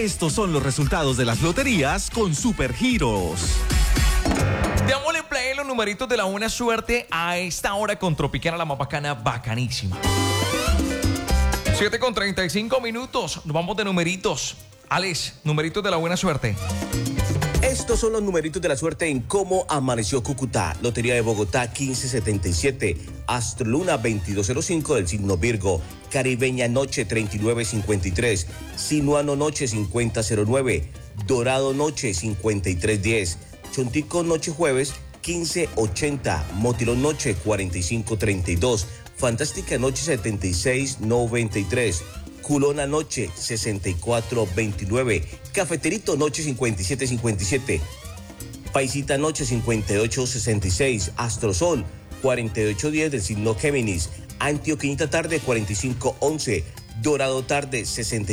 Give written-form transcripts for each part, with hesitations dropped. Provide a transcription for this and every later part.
Estos son los resultados de las loterías con Supergiros. Démosle play los numeritos de la buena suerte a esta hora con Tropicana, la más bacana, bacanísima. 7:35. Nos vamos de numeritos. Alex, numeritos de la buena suerte. Estos son los numeritos de la suerte en cómo amaneció Cúcuta. Lotería de Bogotá 1577, Astroluna 2205 del signo Virgo, Caribeña Noche 3953, Sinuano Noche 5009, Dorado Noche 5310, Chontico Noche Jueves 1580, Motilón Noche 4532, Fantástica Noche 7693, Culona Noche 6429, Cafeterito Noche 5757, Paisita Noche 5866, Astrosol 4810 del signo Géminis, Antioquinita Tarde 4511, Dorado Tarde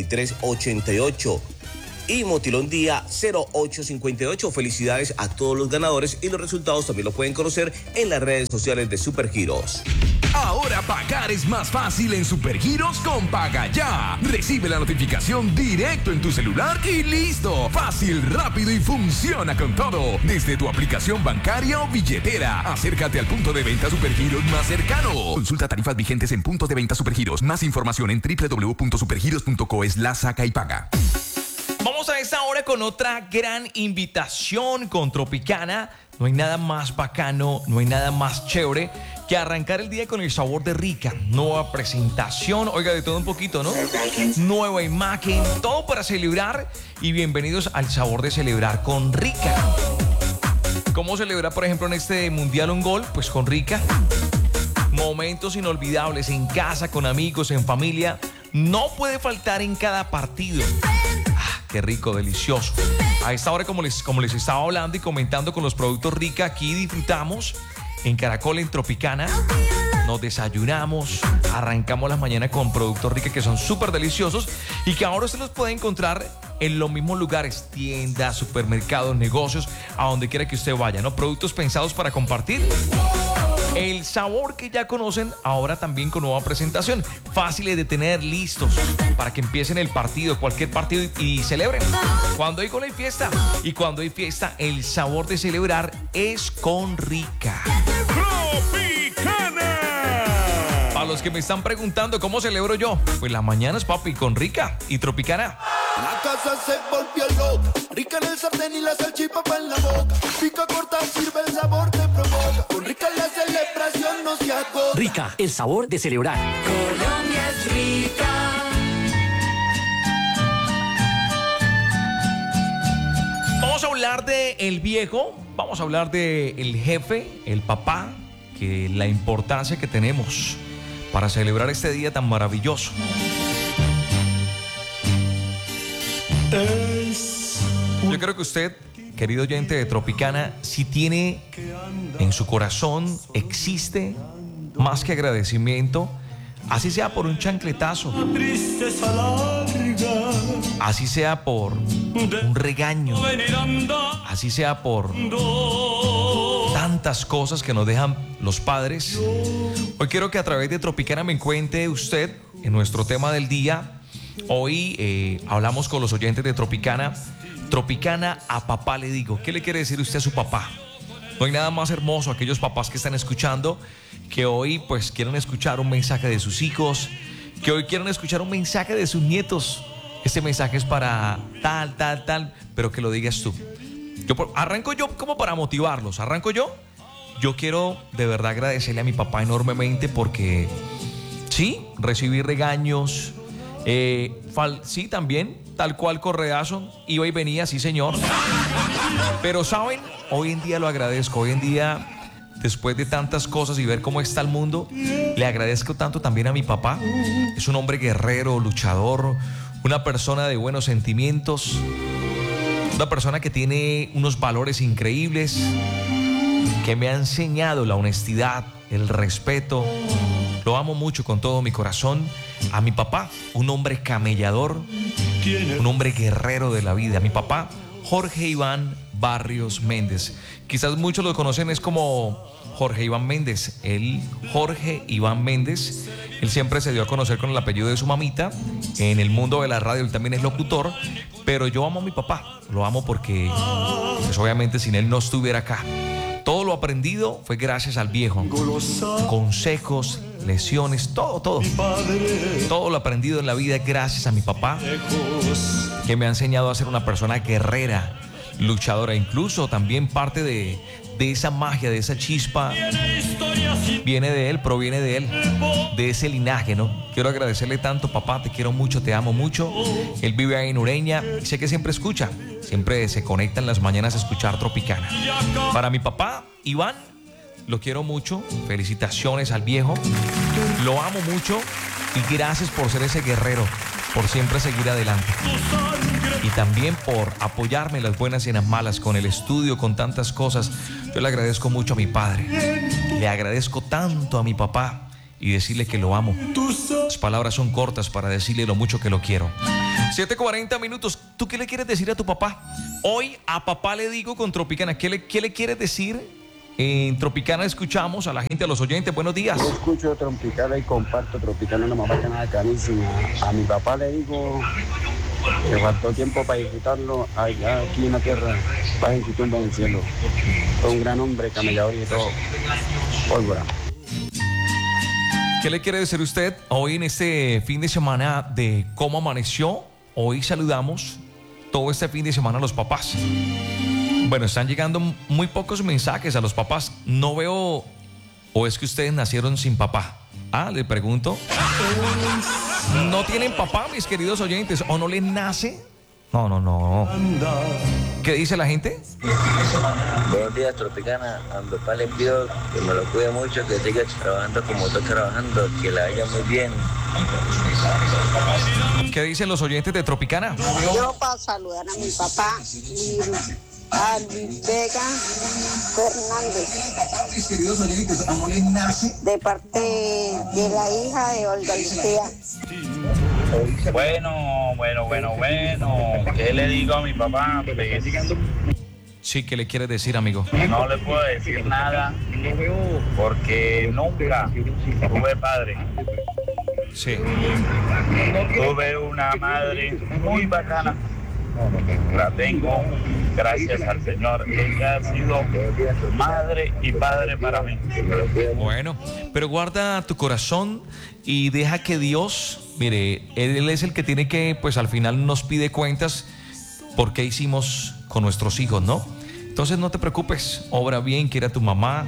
6388 y Motilón Día 0858. Felicidades a todos los ganadores y los resultados también los pueden conocer en las redes sociales de Supergiros. Ahora pagar es más fácil en Supergiros con Paga Ya. Recibe la notificación directo en tu celular y listo. Fácil, rápido y funciona con todo. Desde tu aplicación bancaria o billetera. Acércate al punto de venta Supergiros más cercano. Consulta tarifas vigentes en puntos de venta Supergiros. Más información en www.supergiros.co/saca y paga. Vamos a esta hora con otra gran invitación con Tropicana. No hay nada más bacano, no hay nada más chévere que arrancar el día con el sabor de Rica. Nueva presentación, oiga, de todo un poquito, ¿no? Nueva imagen, todo para celebrar. Y bienvenidos al sabor de celebrar con Rica. ¿Cómo celebrar, por ejemplo, en este Mundial un gol? Pues con Rica. Momentos inolvidables en casa, con amigos, en familia. No puede faltar en cada partido. Qué rico, delicioso. A esta hora, como les estaba hablando y comentando con los productos Rica, aquí disfrutamos en Caracol, en Tropicana. Nos desayunamos, arrancamos las mañanas con productos Rica que son súper deliciosos y que ahora se los puede encontrar en los mismos lugares, tiendas, supermercados, negocios, a donde quiera que usted vaya, ¿no? Productos pensados para compartir. El sabor que ya conocen, ahora también con nueva presentación. Fáciles de tener, listos para que empiecen el partido, cualquier partido y celebren. Cuando hay gol hay fiesta. Y cuando hay fiesta, el sabor de celebrar es con Rica. ¡Tropicana! Para los que me están preguntando cómo celebro yo, pues las mañanas, papi, con Rica y Tropicana. La casa se volvió loca, Rica en el sartén y la salchipapa en la boca. Pica corta, sirve el sabor, te provoca. Con Rica la celebración no se agota. Rica, el sabor de celebrar. Colombia es rica. Vamos a hablar de el viejo, vamos a hablar de el jefe, el papá, que la importancia que tenemos para celebrar este día tan maravilloso. Yo creo que usted, querido oyente de Tropicana, si tiene en su corazón, existe más que agradecimiento, así sea por un chancletazo, así sea por un regaño, así sea por tantas cosas que nos dejan los padres. Hoy quiero que a través de Tropicana me cuente usted en nuestro tema del día. Hoy hablamos con los oyentes de Tropicana. Tropicana, a papá le digo. ¿Qué le quiere decir usted a su papá? No hay nada más hermoso, aquellos papás que están escuchando, que hoy pues quieren escuchar un mensaje de sus hijos, que hoy quieren escuchar un mensaje de sus nietos. Este mensaje es para tal, pero que lo digas tú. Arranco yo como para motivarlos. Arranco yo. Yo quiero de verdad agradecerle a mi papá enormemente porque sí, recibí regaños. Sí, también, tal cual correazo, iba y venía, sí señor. Pero saben, hoy en día lo agradezco. Hoy en día, después de tantas cosas y ver cómo está el mundo, le agradezco tanto también a mi papá. Es un hombre guerrero, luchador, una persona de buenos sentimientos, una persona que tiene unos valores increíbles, que me ha enseñado la honestidad, el respeto. Lo amo mucho con todo mi corazón. A mi papá, un hombre camellador, un hombre guerrero de la vida. Mi papá, Jorge Iván Barrios Méndez. Quizás muchos lo conocen, es como Jorge Iván Méndez. Jorge Iván Méndez, él siempre se dio a conocer con el apellido de su mamita. En el mundo de la radio él también es locutor, pero yo amo a mi papá. Lo amo porque, pues obviamente, sin él no estuviera acá. Todo lo aprendido fue gracias al viejo. Consejos, lecciones, todo. Todo lo aprendido en la vida es gracias a mi papá, que me ha enseñado a ser una persona guerrera, luchadora. Incluso también parte de esa magia, de esa chispa, viene de él, proviene de él, de ese linaje, ¿no? Quiero agradecerle tanto, papá, te quiero mucho, te amo mucho. Él vive ahí en Ureña y sé que siempre escucha, siempre se conecta en las mañanas a escuchar Tropicana. Para mi papá, Iván, lo quiero mucho, felicitaciones al viejo, lo amo mucho y gracias por ser ese guerrero, por siempre seguir adelante. Y también por apoyarme en las buenas y en las malas, con el estudio, con tantas cosas. Yo le agradezco mucho a mi padre. Le agradezco tanto a mi papá y decirle que lo amo. Las palabras son cortas para decirle lo mucho que lo quiero. 7:40 minutos. ¿Tú qué le quieres decir a tu papá? Hoy a papá le digo con Tropicana. ¿Qué le quieres decir? En Tropicana escuchamos a la gente, a los oyentes. Buenos días. Yo escucho Tropicana y comparto Tropicana, una mamá que nada carísima. A mi papá le digo que faltó tiempo para disfrutarlo allá aquí en la tierra, paz en su tumba en el cielo. Fue un gran hombre, camellador y todo. Pólvora. ¿Qué le quiere decir usted hoy en este fin de semana de cómo amaneció? Hoy saludamos todo este fin de semana a los papás. Bueno, están llegando muy pocos mensajes a los papás. No veo, o es que ustedes nacieron sin papá. Le pregunto. ¿No tienen papá, mis queridos oyentes? ¿O no les nace? No. ¿Qué dice la gente? Buenos días, Tropicana. A mi papá le pido que me lo cuide mucho, que siga trabajando como estoy trabajando, que la vaya muy bien. ¿Qué dicen los oyentes de Tropicana? Yo para saludar a mi papá, a Luis Vega Fernández, de parte de la hija de Olga Lucía. Bueno. ¿Qué le digo a mi papá? Sí, ¿qué le quieres decir, amigo? No le puedo decir nada porque nunca tuve padre. Sí. Tuve una madre muy bacana. La tengo gracias al Señor. Ella ha sido madre y padre para mí. Bueno, pero guarda tu corazón y deja que Dios, mire, Él es el que tiene que, pues al final nos pide cuentas por qué hicimos con nuestros hijos, ¿no? Entonces no te preocupes, obra bien, quiere a tu mamá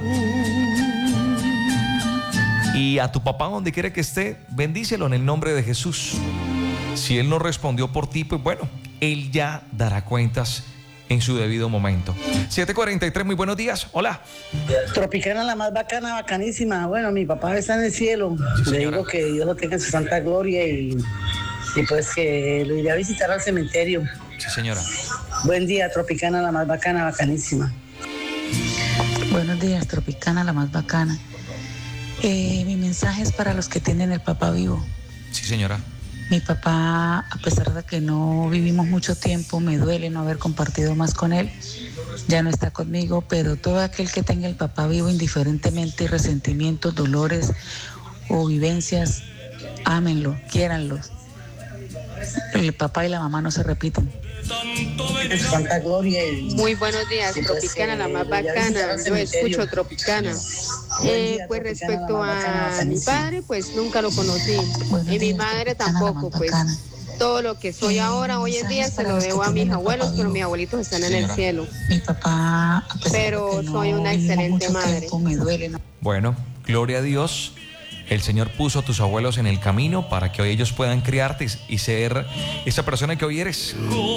y a tu papá donde quiera que esté, bendícelo en el nombre de Jesús. Si Él no respondió por ti, pues bueno, Él ya dará cuentas en su debido momento. 7:43, muy buenos días. Hola. Tropicana, la más bacana, bacanísima. Bueno, mi papá está en el cielo. Sí, le digo que Dios lo tenga en su santa gloria y pues que lo iré a visitar al cementerio. Sí, señora. Buen día, Tropicana, la más bacana, bacanísima. Buenos días, Tropicana, la más bacana. Mi mensaje es para los que tienen el papá vivo. Sí, señora. Mi papá, a pesar de que no vivimos mucho tiempo, me duele no haber compartido más con él. Ya no está conmigo, pero todo aquel que tenga el papá vivo, indiferentemente resentimientos, dolores o vivencias, ámenlo, quiéranlo. El papá y la mamá no se repiten. Santa gloria y... Muy buenos días, Tropicana, la más bacana. Yo escucho Tropicana. Pues respecto a mi padre, pues nunca lo conocí. Y mi madre tampoco, pues todo lo que soy ahora, hoy en día, se lo debo a mis abuelos, pero mis abuelitos están en el cielo. Mi papá, pero soy una excelente madre. Me duele. Bueno, gloria a Dios. El Señor puso a tus abuelos en el camino para que hoy ellos puedan criarte y ser esa persona que hoy eres.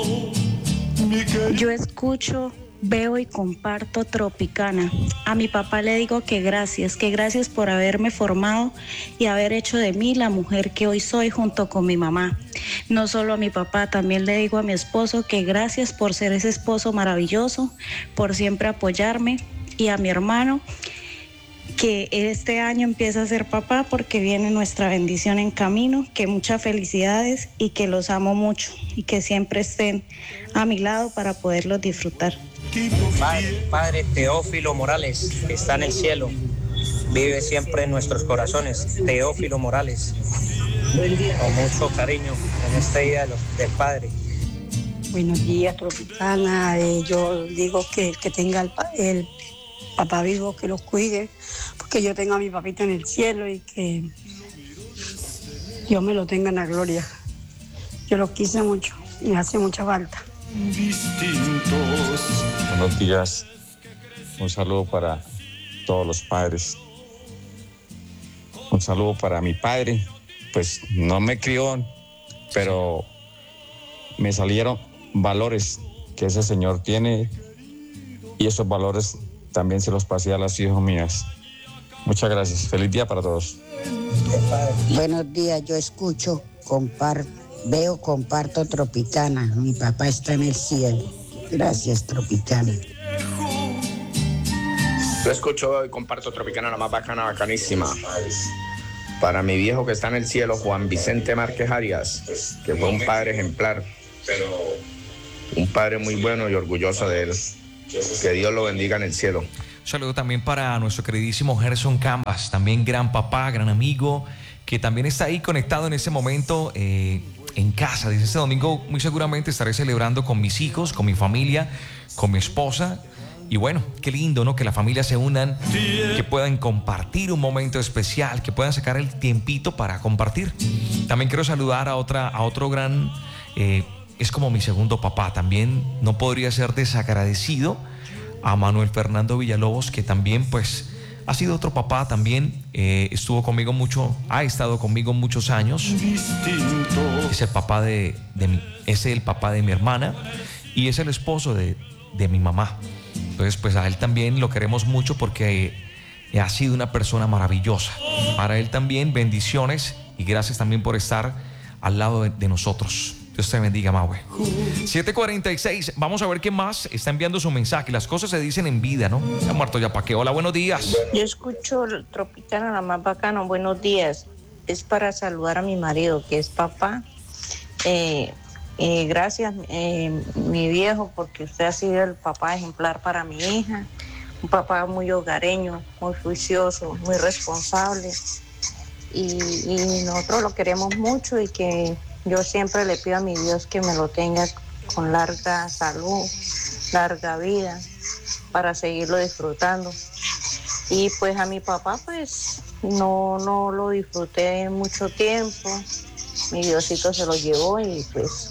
Yo escucho, veo y comparto Tropicana. A mi papá le digo que gracias por haberme formado y haber hecho de mí la mujer que hoy soy junto con mi mamá. No solo a mi papá, también le digo a mi esposo que gracias por ser ese esposo maravilloso, por siempre apoyarme, y a mi hermano que este año empieza a ser papá porque viene nuestra bendición en camino, que muchas felicidades y que los amo mucho y que siempre estén a mi lado para poderlos disfrutar. Padre Teófilo Morales, que está en el cielo. vive siempre en nuestros corazones. Teófilo Morales, con mucho cariño en este día del Padre. Buenos días, Tropicana. Yo digo que el que tenga el papá vivo, que los cuide, porque yo tengo a mi papito en el cielo y que Dios me lo tenga en la gloria. Yo lo quise mucho y me hace mucha falta. Buenos días. Un saludo para todos los padres. Un saludo para mi padre. Pues no me crió, pero me salieron valores que ese señor tiene y esos valores también se los pasé a las hijas mías. Muchas gracias. Feliz día para todos. Buenos días. Yo escucho, comparto Tropicana. Mi papá está en el cielo. Gracias, Tropicana. Yo escucho y comparto Tropicana, la más bacana, bacanísima. Para mi viejo que está en el cielo, Juan Vicente Márquez Arias, que fue un padre ejemplar, un padre muy bueno y orgulloso de él. Que Dios lo bendiga en el cielo. Un saludo también para nuestro queridísimo Gerson Cambas, también gran papá, gran amigo, que también está ahí conectado en ese momento en casa. Dice, este domingo muy seguramente estaré celebrando con mis hijos, con mi familia, con mi esposa. Y bueno, qué lindo, ¿no? Que la familia se unan, que puedan compartir un momento especial, que puedan sacar el tiempito para compartir. También quiero saludar a otro gran, es como mi segundo papá. También no podría ser desagradecido a Manuel Fernando Villalobos, que también pues ha sido otro papá también. Estuvo conmigo mucho, ha estado conmigo muchos años. Es el papá es el papá de mi hermana y es el esposo de mi mamá. Entonces, pues a él también lo queremos mucho porque ha sido una persona maravillosa. Para él también, bendiciones y gracias también por estar al lado de nosotros. Dios te bendiga, Maue. 7:46, vamos a ver qué más está enviando su mensaje. Las cosas se dicen en vida, ¿no? Ya muerto ya pa' qué. Hola, buenos días. Yo escucho Tropicana, la más bacana. Buenos días. Es para saludar a mi marido, que es papá. Gracias, mi viejo, porque usted ha sido el papá ejemplar para mi hija. Un papá muy hogareño, muy juicioso, muy responsable. Y nosotros lo queremos mucho y que yo siempre le pido a mi Dios que me lo tenga con larga salud, larga vida, para seguirlo disfrutando. Y pues a mi papá pues no lo disfruté mucho tiempo. Mi Diosito se lo llevó y pues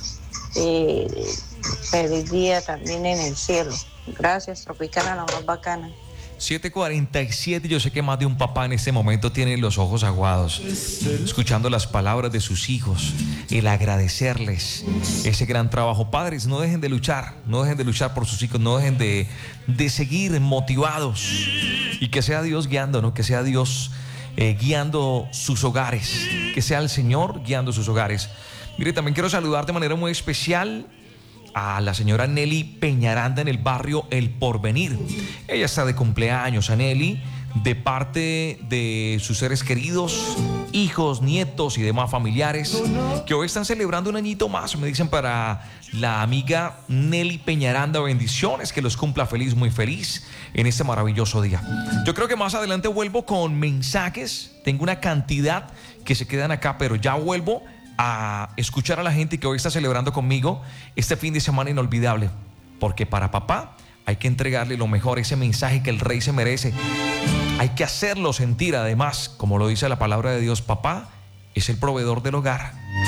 feliz día también en el cielo. Gracias, Tropicana, la más bacana. 7:47, yo sé que más de un papá en este momento tiene los ojos aguados, escuchando las palabras de sus hijos, el agradecerles ese gran trabajo. Padres, no dejen de luchar por sus hijos, no dejen de seguir motivados y que sea Dios guiando, ¿no? Que sea Dios guiando sus hogares, que sea el Señor guiando sus hogares. Mire, también quiero saludar de manera muy especial a la señora Nelly Peñaranda en el barrio El Porvenir. Ella está de cumpleaños, a Nelly, de parte de sus seres queridos, hijos, nietos y demás familiares que hoy están celebrando un añito más. Me dicen para la amiga Nelly Peñaranda, bendiciones, que los cumpla feliz, muy feliz en este maravilloso día. Yo creo que más adelante vuelvo con mensajes. Tengo una cantidad que se quedan acá, pero ya vuelvo a escuchar a la gente que hoy está celebrando conmigo este fin de semana inolvidable, porque para papá hay que entregarle lo mejor, ese mensaje que el rey se merece. Hay que hacerlo sentir, además, como lo dice la palabra de Dios, papá es el proveedor del hogar.